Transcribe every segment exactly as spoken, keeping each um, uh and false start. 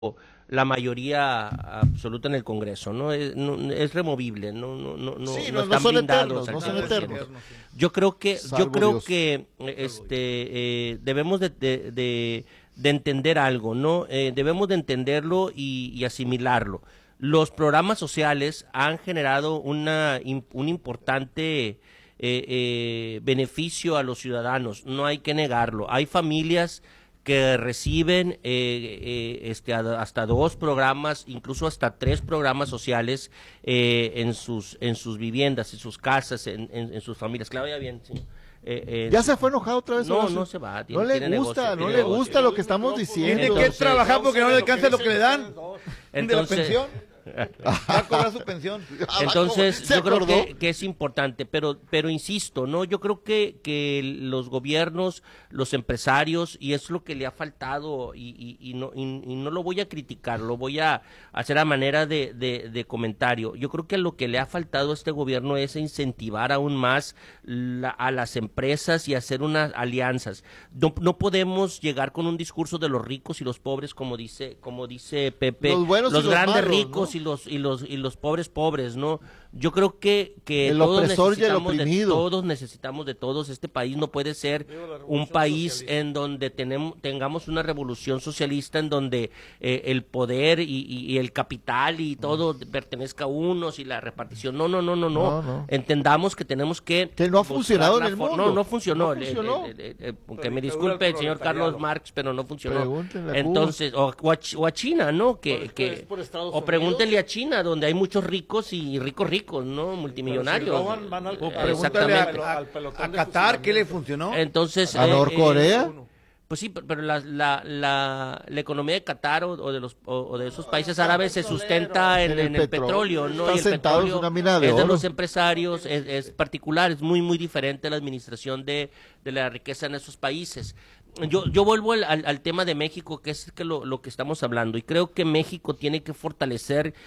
la mayoría absoluta en el Congreso, ¿no? Es, no, es removible, no, no, no, no, sí, no no, están no son blindados. eternos, no son eternos. Yo creo que, Salvo yo creo Dios. que este, eh, debemos de, de, de, de entender algo, ¿no? Eh, debemos de entenderlo y, y asimilarlo. Los programas sociales han generado una, un importante eh, eh, beneficio a los ciudadanos, no hay que negarlo. Hay familias que reciben eh, eh, este, hasta dos programas, incluso hasta tres programas sociales eh, en sus en sus viviendas, en sus casas, en, en, en sus familias. Claudia, bien, sí. Eh, eh, ¿Ya se fue enojado otra vez? No, Horacio? no se va. Tiene, no le tiene gusta, negocio, no tiene le negocio. gusta lo que estamos diciendo. Tiene que Entonces, trabajar porque no le alcanza lo que le dan. Entonces, de la pensión. Va a cobrar su pensión. Entonces, ¿Se yo creo acordó? que, que es importante, pero pero insisto, no, yo creo que, que los gobiernos, los empresarios, y es lo que le ha faltado, y, y, y no y, y no lo voy a criticar, lo voy a hacer a manera de, de, de comentario. Yo creo que lo que le ha faltado a este gobierno es incentivar aún más la, a las empresas y hacer unas alianzas. No, no podemos llegar con un discurso de los ricos y los pobres, como dice, como dice Pepe, Los buenos y los los grandes malos, ricos, ¿no? y los y los y los pobres pobres, ¿no? Yo creo que que El todos opresor y el necesitamos de oprimido. todos, necesitamos de todos. Este país no puede ser un país en donde tenemos tengamos una revolución socialista en donde eh, el poder y, y, y el capital y todo pertenezca a unos y la repartición. No, no, no, no, no. No, no. Entendamos que tenemos que Que no ha buscar funcionado la en el for- mundo. No, no funcionó. No El- el- funcionó. el- el- el- La que me dictadura disculpe el del señor Carlos proletariado. Marx, pero no funcionó. Pregúntenle a Cuba. Entonces, o, o a, Ch- o a China, ¿no? Que, Pues, que pues, por Estados o pregúntenle a China, donde hay muchos ricos y ricos ricos, ¿no? Multimillonarios. Si roban, van al- Eh, pregúntale exactamente. a, a, a Qatar qué le funcionó. Entonces, ¿A eh, Norcorea? eh, pues sí, pero la, la, la, la economía de Qatar o, o de los o, o de esos países árabes se sustenta en, En el en el petróleo. petróleo, ¿no? Están Y el sentados en petróleo una mina de es de oro. los empresarios, es, es particular, es muy muy diferente la administración de, de la riqueza en esos países. Yo, yo vuelvo al, al, al tema de México, que es que lo, lo que estamos hablando, y creo que México tiene que fortalecer eh,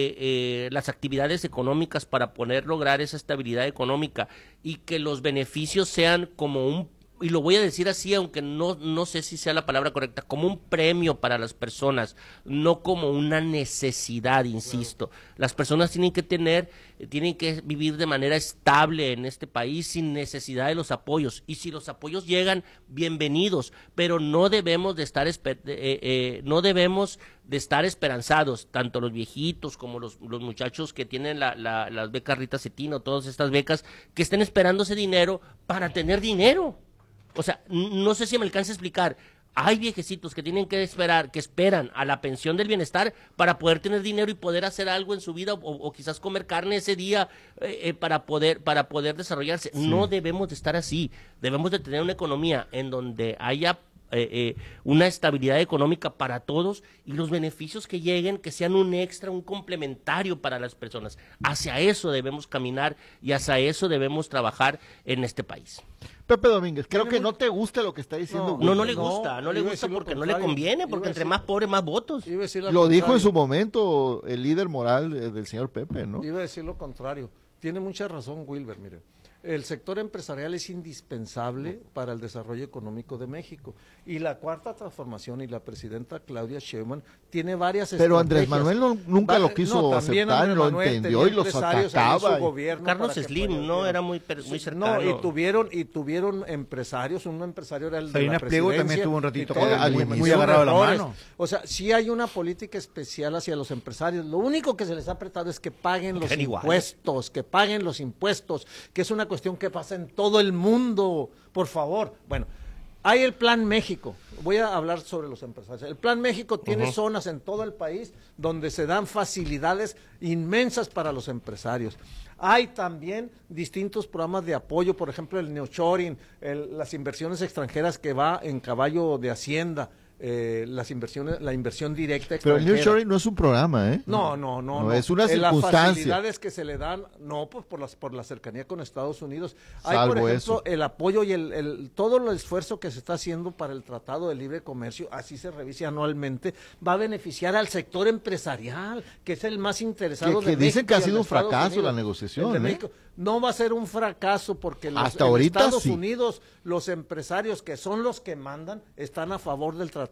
eh, las actividades económicas para poder lograr esa estabilidad económica y que los beneficios sean como un, y lo voy a decir así, aunque no, no sé si sea la palabra correcta, como un premio para las personas, no como una necesidad, insisto. Las personas tienen que tener, tienen que vivir de manera estable en este país sin necesidad de los apoyos. Y si los apoyos llegan, bienvenidos, pero no debemos de estar, esper- eh, eh, no debemos de estar esperanzados, tanto los viejitos como los, los muchachos que tienen la, la, las becas Rita Cetina, todas estas becas, que estén esperando ese dinero para tener dinero. O sea, no sé si me alcanza a explicar. Hay viejecitos que tienen que esperar, que esperan a la pensión del bienestar para poder tener dinero y poder hacer algo en su vida o, o quizás comer carne ese día eh, eh, para poder para poder desarrollarse. Sí. No debemos de estar así. Debemos de tener una economía en donde haya eh, eh, una estabilidad económica para todos y los beneficios que lleguen que sean un extra, un complementario para las personas. Hacia eso debemos caminar y hacia eso debemos trabajar en este país. Pepe Domínguez, creo que no te gusta lo que está diciendo. No, no, no Wilson. le gusta, no le iba a gusta decir lo porque no le contrario. conviene, Iba porque a entre decir- más pobres, más votos. Iba a decir lo Lo dijo en contrario. su momento el líder moral eh, del señor Pepe, ¿no? Iba a decir lo contrario. Tiene mucha razón Wilber, mire. El sector empresarial es indispensable para el desarrollo económico de México. Y la cuarta transformación y la presidenta Claudia Sheinbaum tiene varias Pero Andrés estrategias. Manuel no- nunca Va- lo quiso no, también aceptar, Andrés lo Manuel entendió tenía y los empresarios ahí en atacaba. su gobierno Carlos para que Slim, ¿no? proyectaran. Era muy, per- muy cercano. No, y tuvieron, y tuvieron empresarios, un empresario era el de Salinas la Pliego presidencia. también tuvo un y ratito todo, con- y muy- muy, muy agarrado de la errores. mano. O sea, sí hay una política especial hacia los empresarios. Lo único que se les ha apretado es que paguen los Eran iguales. impuestos, que paguen los impuestos, que es una cuestión que pasa en todo el mundo, por favor. Bueno, hay el Plan México. Voy a hablar sobre los empresarios. El Plan México tiene Ujú. zonas en todo el país donde se dan facilidades inmensas para los empresarios. Hay también distintos programas de apoyo, por ejemplo, el nearshoring, el- las inversiones extranjeras que va en caballo de Hacienda, eh, las inversiones, la inversión directa Pero el extranjera. nearshoring no es un programa, ¿eh? No, no, no, No, no. es una Eh, Las circunstancia. facilidades que se le dan, no, pues por las por la cercanía con Estados Unidos. Hay, Salvo por ejemplo, eso. el apoyo y el, el todo el esfuerzo que se está haciendo para el Tratado de Libre Comercio, así se revisa anualmente, va a beneficiar al sector empresarial, que es el más interesado. Que- que de dicen México que ha y el sido de un Estados fracaso Unidos. la negociación, El de ¿eh? México. No va a ser un fracaso porque los, Hasta en ahorita Estados sí. Unidos los empresarios que son los que mandan están a favor del Tratado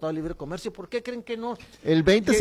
Tratado de Libre Comercio. ¿Por qué creen que no? El veinte